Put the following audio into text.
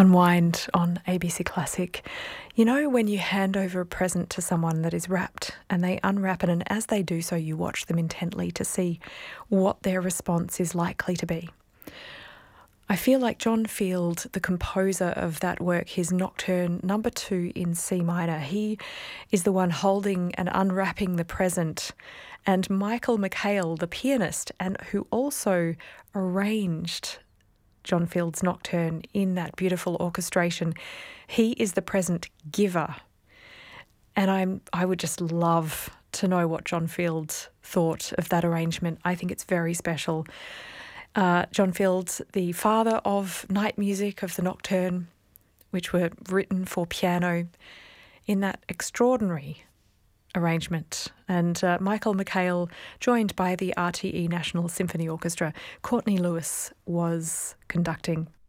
Unwind on ABC Classic. You know, when you hand over a present to someone that is wrapped and they unwrap it, and as they do so, you watch them intently to see what their response is likely to be. I feel like John Field, the composer of that work, his Nocturne number 2 in C minor, he is the one holding and unwrapping the present. And Michael McHale, the pianist, and who also arranged John Field's Nocturne in that beautiful orchestration, he is the present giver. And I would just love to know what John Field thought of that arrangement. I think it's very special. John Field, the father of night music of the Nocturne, which were written for piano in that extraordinary arrangement. And Michael McHale, joined by the RTE National Symphony Orchestra. Courtney Lewis was conducting.